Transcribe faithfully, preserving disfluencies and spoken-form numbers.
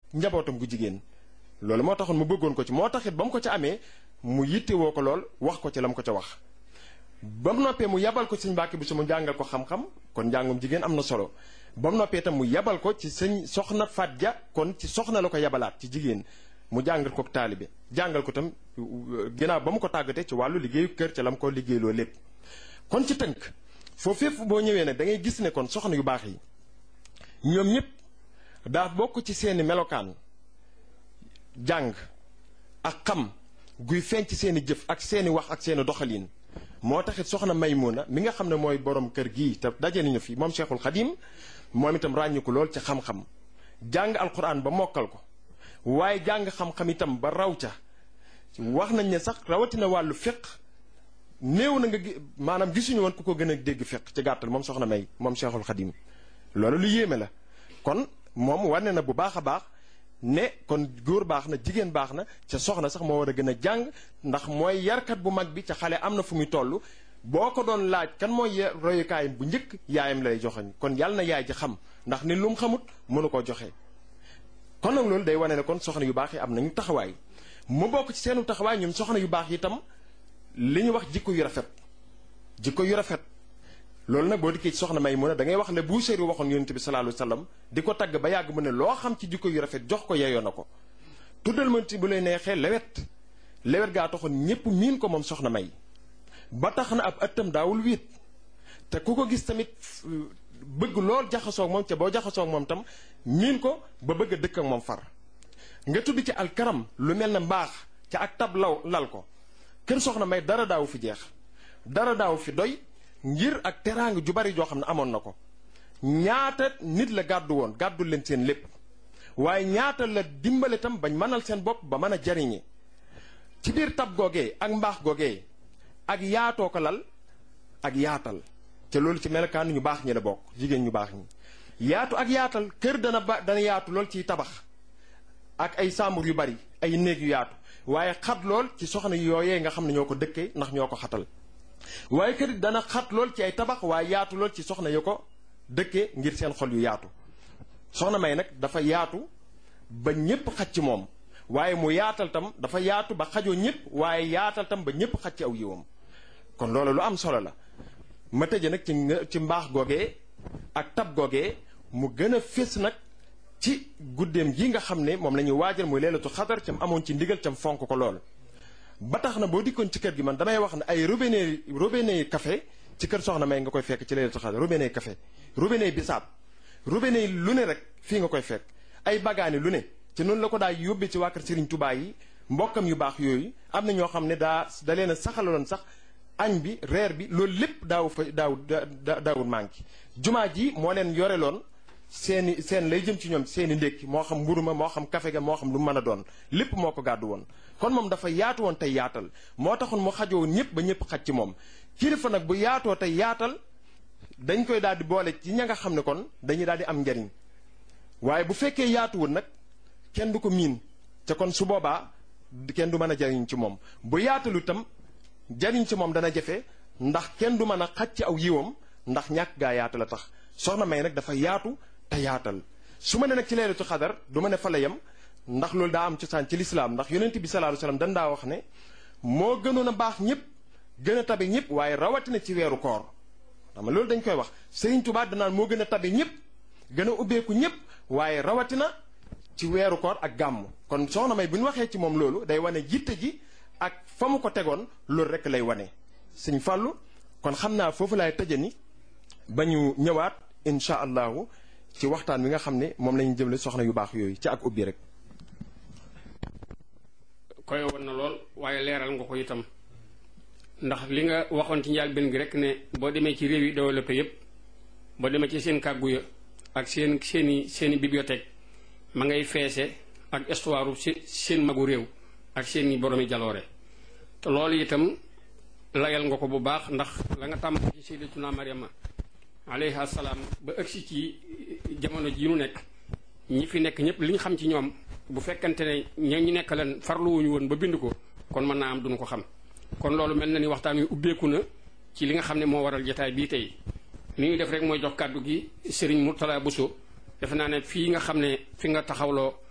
njabootam gu jigéen loolu moo taxoon mu bëggoon ko ci moo taxit ba mu ko ca amee mu yittewoo ko lool wax ko ci la mu ko ca wax ba mu noppee mu yabal ko ci sëñ Mbàkke Buso mu jàngal ko xam-xam kon njàngum jigéen am na solo ba mu noppee itam mu yabal ko ci sëñ soxna Faat Ja kon ci soxna la ko yabalaat ci jigéen mu jàngal ko taalibe jàngal ko itam ginnaaw ba mu ko tàggatee ci wàllu liggéeyu kër ca la mu ko liggéeyloo lépp kon ci tënk foofu fépp boo ñëwee nag da ngay gis ne kon soxna yu baax yi ñoom ñëpp daa bokk ci seeni melokaan jàng ak xam guy feeñ ci seeni jëf ak seeni wax ak seeni doxalin moo taxit soxna Maymuna mi nga xam ne mooy borom kër gii te daje nañu fi moom Cheikhul Khadim moom itam ràññiku lool ci xam-xam jàng alquran ba mokkal ko waaye jàng xam-xam itam ba raw ca wax nañ ne sax rawatina wàllu fiq néew na nga maanaam gisuñu woon ku ko gën a dégg fiq ci gàttal moom soxna May moom Cheikhul Khadim loolu lu yéeme la kon moom wane na bu baax a baax ne kon góor baax na jigéen baax na ca soxna sax moo war a gën a jàng ndax mooy yarkat bu mag bi ca xale am na fu muy toll boo ko doon laaj kan mooy royukaayam bu njëkk yaayam lay joxeñ kon yàlla na yaay ji xam ndax ni lu mu xamut mënu koo joxe. kon nag loolu day wane ne kon soxna yu baax yi am nañu taxawaay mu bokk ci seenu taxawaay ñoom soxna yu baax yi itam li ñu wax jikko yu rafet jikko yu rafet loolu nag boo dikkee ci soxna Maymuna da ngay wax le bu séeri waxoon yonent bi sallallahu alayhi wasallam di ko tagg ba yàgg mu ne loo xam ci jikko yu rafet jox ko yeyoo na ko tuddal ma ci bu lay neexee lewet lewet gaa taxoon ñépp miin ko moom soxna May ba tax na ab ëttam daawul wiit te ku ko gis tamit bëgg lool jaxasoo ak moom te boo jaxasoo ak moom tam miin ko ba bëgg a dëkk ak moom far nga tudd ci alkaram lu mel ne mbaax ca ak tab law lal ko kër soxna May dara daawu fi jeex dara daawu fi doy ngir ak teraanga ju bari joo xam ne amoon na ko ñaata nit la gàddu woon gàddul leen seen lépp waaye ñaata la dimbale tam bañ mënal seen bopp ba mën a jariñe ci biir tab googee ak mbaax googee ak yaatoo ko lal ak yaatal te loolu ci melokaan ñu baax ñi la bokk jigéen ñu baax ñi yaatu ak yaatal kër dana ba dana yaatu lool ciy tabax ak ay sàmbur yu bari ay néeg yu yaatu waaye xat lool ci soxna yooyee nga xam ne ñoo ko dëkkee ndax ñoo ko xatal waaye kër dana xat lool ci ay tabax waaye yaatu lool ci soxna yu ko dëkkee ngir seen xol yu yaatu soxna May nag dafa yaatu ba ñépp xaj ci moom waaye mu yaatal tam dafa yaatu ba xajoo ñépp waaye yaatal tam ba ñépp xaj ci aw yiwam kon loolu lu am solo la ma tëje nag ci ci mbaax googee ak tab googee mu gën a fés nag ci guddeem gi nga xam ne moom la ñuy waajal muy leelatu xadar cam amoon ci ndigal cam fonk ko lool ba tax na boo dikkoon ci kër gi man damay wax ne ay robinet robinet café ci kër soxna May nga koy fekk ci leelatu xadar robinet café robinet bisaab robinet lu ne rek fii nga koy fekk ay bagaani lu ne ci noonu la ko daa yóbbee ci waa kër Serigne Touba yi mbokkam yu baax yooyu am na ñoo xam ne daa da leen a saxaloon sax añ bi reer bi loolu lépp daaw fa daaw daawul manqué jumaa ji moo leen yoreloon seeni seen lay jëm ci ñoom seeni ndékki moo xam mburu ma moo xam kafe ga moo xam lu mën a doon lépp moo ko gàddu woon kon moom dafa yaatu woon tey yaatal moo taxoon mu xajoo ñëpp ba ñëpp xaj ci moom kilifa nag bu yaatoo tey yaatal dañ koy daal di boole ci ña nga xam ne kon dañuy daal di am njariñ waaye bu fekkee yaatuwul nag kenn du ko miin te kon su boobaa kenn du mën a jariñ ci moom bu yaatalu itam jariñ ci moom dana jafe ndax kenn du mën a xaj ci aw yiwam ndax ñàkk gaa yaatu la tax soxna May nag dafa yaatu te yaatal su ma ne nag ci leelatu xadar du ma ne fa la yem ndax loolu daa am cosaan ci lislaam ndax yonent bi sallallahu alayhi wasallam dan daa wax ne moo gënoon a baax ñëpp gën a tabe ñëpp waaye rawatina ci weeru koor xam nga loolu dañ koy wax Serigne Touba danaan moo gën a tabe ñëpp gën a ubbeeku ñëpp waaye rawatina ci weeru koor ak gàmm kon soxna May bu ñu waxee ci moom loolu day wane jitte ji ak fa mu ko tegoon loolu rek lay wane Sëñ Fàllu kon xam naa foofu laay tëje ni ba ñu ñëwaat incha allahu ci waxtaan wi nga xam ne moom lañu jëmle soxna yu baax yooyu ci ak ubbi rek koy woon na lool waaye leeral nga ko itam ndax li nga waxoon ci njaal benn gi rek ne boo demee ci réew yi développé yépp boo demee ci seen kàggu ya ak seen seeni seeni bibliothèque ma ngay feese ak histoire seen magu réew ak seeni boroomi jaloore te loolu itam layal nga ko bu baax ndax la nga tàmm ci sayyidatuna Maryama alayha salaam ba ëgsi ci jamono ji ñu nekk ñi fi nekk ñëpp li ñu xam ci ñoom bu fekkante ne ña ñu nekk leen farluwuñu woon ba bind ko kon mën naa am duñu ko xam kon loolu mel na ni waxtaan wi ubbeeku na ci li nga xam ne moo waral jotaay bii tey li ñuy def rek mooy jox kàddu gi Serigne Mourtala Bousso defe naa ne fii nga xam ne fi nga taxawloo